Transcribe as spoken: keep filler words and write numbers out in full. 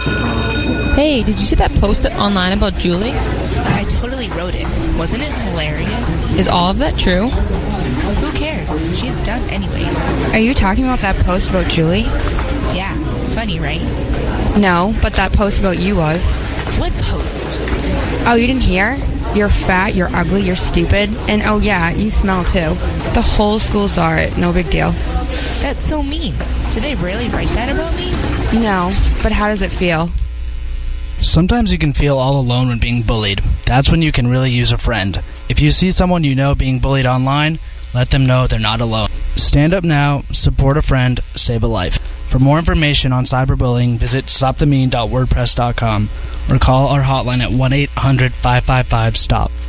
Hey, did you see that post online about Julie? I totally wrote it. Wasn't it hilarious? Is all of that true? Who cares? She's done anyways. Are you talking about that post about Julie? Yeah, funny, right? No, but that post about you was. What post? Oh, you didn't hear? You're fat, you're ugly, you're stupid, and oh yeah, you smell too. The whole school saw it, no big deal. That's so mean. Did they really write that about me? No, but how does it feel? Sometimes you can feel all alone when being bullied. That's when you can really use a friend. If you see someone you know being bullied online, let them know they're not alone. Stand up now, support a friend, save a life. For more information on cyberbullying, visit stop the mean dot wordpress dot com or call our hotline at one eight hundred five five five stop.